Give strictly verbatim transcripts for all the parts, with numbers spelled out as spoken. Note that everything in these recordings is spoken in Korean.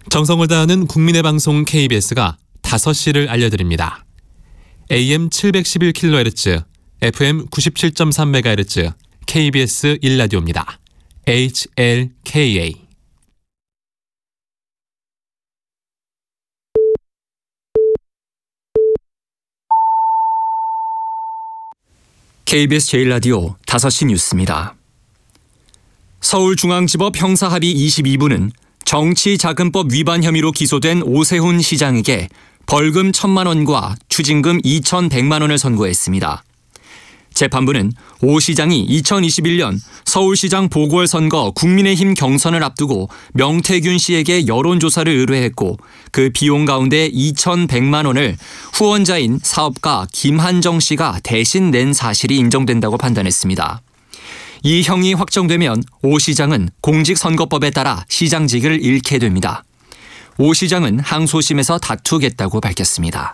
정성을 다하는 국민의 방송 케이비에스가 다섯 시를 알려드립니다. 에이엠 칠백십일 킬로헤르츠, 에프엠 구십칠 점 삼 메가헤르츠, 케이비에스 일 라디오입니다. 에이치엘케이에이. 케이비에스 제일 라디오 다섯 시 뉴스입니다. 서울중앙지법 형사합의 이십이 부는 정치자금법 위반 혐의로 기소된 오세훈 시장에게 벌금 천만 원과 추징금 이천백만 원을 선고했습니다. 재판부는 오 시장이 이천이십일 년 서울시장 보궐선거 국민의힘 경선을 앞두고 명태균 씨에게 여론조사를 의뢰했고 그 비용 가운데 이천백만 원을 후원자인 사업가 김한정 씨가 대신 낸 사실이 인정된다고 판단했습니다. 이 형이 확정되면 오 시장은 공직선거법에 따라 시장직을 잃게 됩니다. 오 시장은 항소심에서 다투겠다고 밝혔습니다.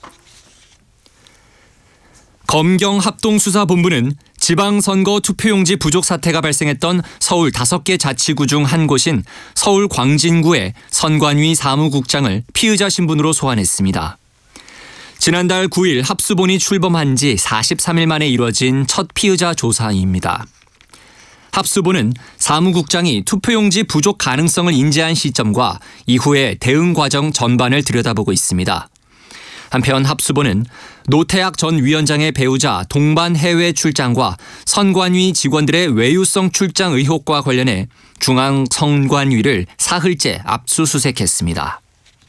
검경합동수사본부는 지방선거 투표용지 부족 사태가 발생했던 서울 다섯 개 자치구 중 한 곳인 서울 광진구의 선관위 사무국장을 피의자 신분으로 소환했습니다. 지난달 구 일 합수본이 출범한 지 사십삼 일 만에 이뤄진 첫 피의자 조사입니다. 합수본은 사무국장이 투표용지 부족 가능성을 인지한 시점과 이후의 대응 과정 전반을 들여다보고 있습니다. 한편 합수본은 노태악 전 위원장의 배우자 동반 해외 출장과 선관위 직원들의 외유성 출장 의혹과 관련해 중앙선관위를 사흘째 압수수색했습니다.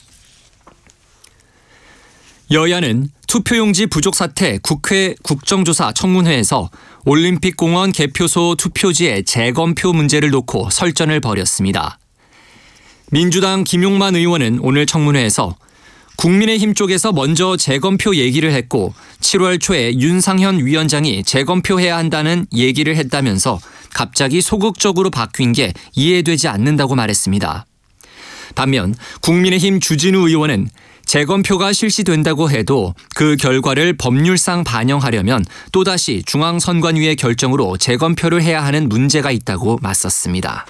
여야는 투표용지 부족 사태 국회 국정조사 청문회에서 올림픽공원 개표소 투표지의 재검표 문제를 놓고 설전을 벌였습니다. 민주당 김용만 의원은 오늘 청문회에서 국민의힘 쪽에서 먼저 재검표 얘기를 했고 칠월 초에 윤상현 위원장이 재검표해야 한다는 얘기를 했다면서 갑자기 소극적으로 바뀐 게 이해되지 않는다고 말했습니다. 반면 국민의힘 주진우 의원은 재검표가 실시된다고 해도 그 결과를 법률상 반영하려면 또다시 중앙선관위의 결정으로 재검표를 해야 하는 문제가 있다고 맞섰습니다.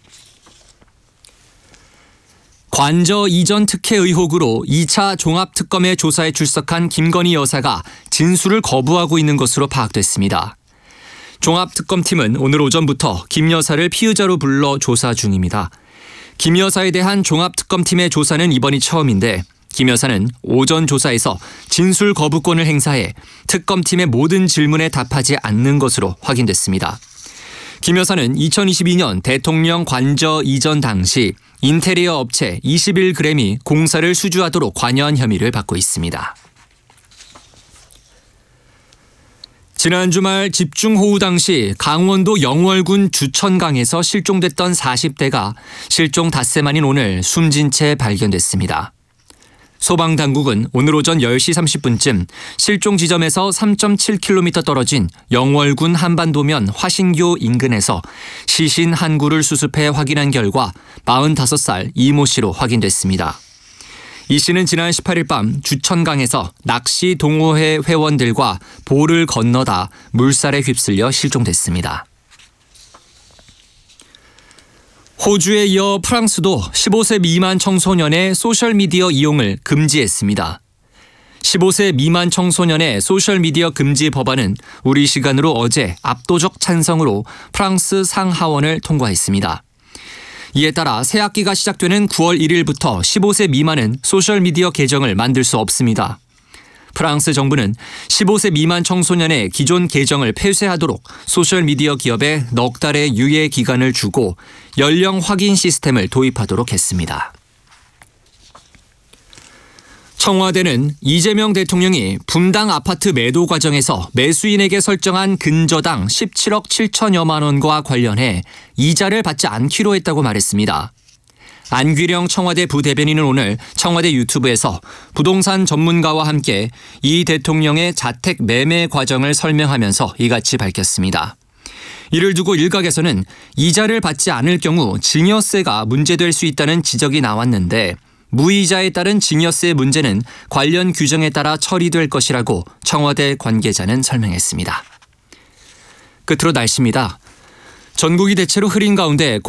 관저 이전 특혜 의혹으로 이 차 종합특검의 조사에 출석한 김건희 여사가 진술을 거부하고 있는 것으로 파악됐습니다. 종합특검팀은 오늘 오전부터 김 여사를 피의자로 불러 조사 중입니다. 김 여사에 대한 종합특검팀의 조사는 이번이 처음인데 김 여사는 오전 조사에서 진술 거부권을 행사해 특검팀의 모든 질문에 답하지 않는 것으로 확인됐습니다. 김 여사는 이천이십이 년 대통령 관저 이전 당시 인테리어 업체 이십일 그램이 공사를 수주하도록 관여한 혐의를 받고 있습니다. 지난 주말 집중호우 당시 강원도 영월군 주천강에서 실종됐던 사십 대가 실종 닷새 만인 오늘 숨진 채 발견됐습니다. 소방당국은 오늘 오전 열 시 삼십 분쯤 실종 지점에서 삼 점 칠 킬로미터 떨어진 영월군 한반도면 화신교 인근에서 시신 한 구를 수습해 확인한 결과 마흔다섯 살 이모 씨로 확인됐습니다. 이 씨는 지난 십팔 일 밤 주천강에서 낚시 동호회 회원들과 보를 건너다 물살에 휩쓸려 실종됐습니다. 호주에 이어 프랑스도 십오 세 미만 청소년의 소셜미디어 이용을 금지했습니다. 십오 세 미만 청소년의 소셜미디어 금지 법안은 우리 시간으로 어제 압도적 찬성으로 프랑스 상하원을 통과했습니다. 이에 따라 새 학기가 시작되는 구월 일일부터 십오 세 미만은 소셜미디어 계정을 만들 수 없습니다. 프랑스 정부는 십오 세 미만 청소년의 기존 계정을 폐쇄하도록 소셜미디어 기업에 넉 달의 유예 기간을 주고 연령 확인 시스템을 도입하도록 했습니다. 청와대는 이재명 대통령이 분당 아파트 매도 과정에서 매수인에게 설정한 근저당 십칠억 칠천여만 원과 관련해 이자를 받지 않기로 했다고 말했습니다. 안규령 청와대 부대변인은 오늘 청와대 유튜브에서 부동산 전문가와 함께 이 대통령의 자택 매매 과정을 설명하면서 이같이 밝혔습니다. 이를 두고 일각에서는 이자를 받지 않을 경우 증여세가 문제될 수 있다는 지적이 나왔는데 무이자에 따른 증여세 문제는 관련 규정에 따라 처리될 것이라고 청와대 관계자는 설명했습니다. 끝으로 날씨입니다. 전국이 대체로 흐린 가운데